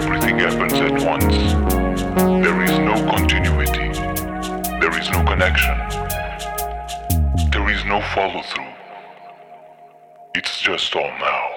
everything happens at once. There is no continuity. There is no connection. There is no follow-through. It's just all now.